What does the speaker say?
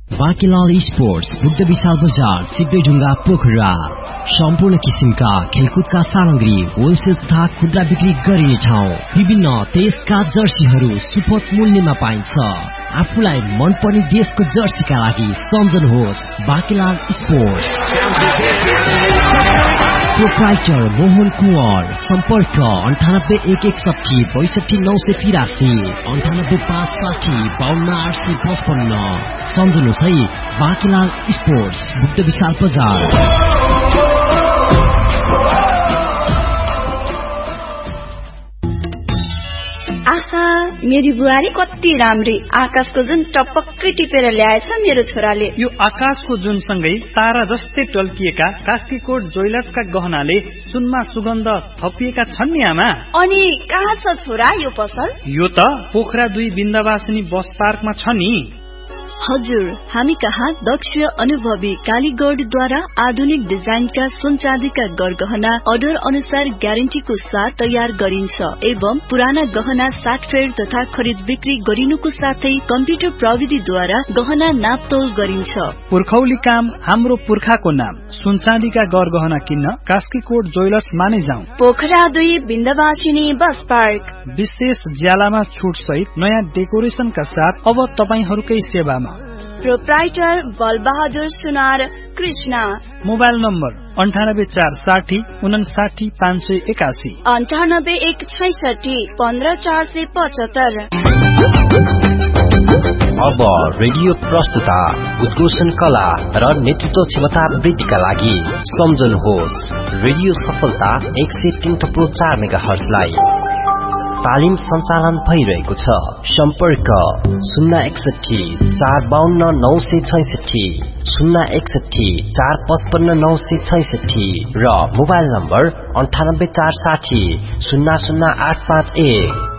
बाँकीलाल sports Buddha विशाल बजार चिप्लेढुङ्गा पोखरा सम्पूर्ण किसिमका खेलकुदका सामग्री होलसेल तथा खुद्रा बिक्री गरिने ठाउँ। विभिन्न देशका जर्सीहरू सुपथ मूल्यमा पाइन्छ। आफूलाई मनपर्ने देशको जर्सीका लागि सम्झनुहोस् बाँकीलाल स्पोर्ट्स। प्रोप्राइटर मोहन कुँवर, सम्पर्क 98 161 62 983 98 560 52 855। सम्झनुहोस् है, बाँकीलाल स्पोर्ट्स बुद्ध विशाल बजार। आहा, मेरी बुहारी कति राम्री। आकाशको जुन टपक्कै टिपेर ल्याएछ मेरो छोराले। यो आकाशको जुन सँगै तारा जस्तै टल्किएका कास्कीकोट ज्वेलर्सका गहनाले सुनमा सुगन्ध थपिएका छन् नि आमा। अनि कहाँ छ छोरा यो पसल? यो त पोखरा 2 बिन्दावासिनी बस पार्कमा छ नि। हजुर, हामी कहाँ दक्ष अनुभवी कालीगौडद्वारा आधुनिक डिजाइनका सुन चाँदीका गरगहना अर्डर अनुसार ग्यारेन्टीको साथ तयार गरिन्छ एवं पुराना गहना साटफेर तथा खरिद बिक्री गरिनुको साथै कम्प्युटर प्रविधिद्वारा गहना नापतोल गरिन्छ। पुर्खौली काम हाम्रो पुर्खाको नाम। सुन चाँदीका गरगहना किन्न कास्कीकोट ज्वेलर्स माने जाउँ। Pokhara 2 बिन्दावासिनी bus park. विशेष ज्यालामा छुट सहित नयाँ डेकोरेसनका साथ अब तपाईहरूकै सेवामा। प्रोप्राइटर बलबहादुर सुनार कृष्ण। Mobile number 98 460 59 581 98 166 15 475। अब रेडियो प्रस्तुता उद्घोषण कला र नेतृत्व क्षमता वृद्धिका लागि सम्झनुहोस् रेडियो सफलता 103.4 मेगाहर्जलाई। तालिम सञ्चालन भइरहेको छ। सम्पर्क 061 452 966 061 455 966 र मोबाइल नम्बर 98 460 00851।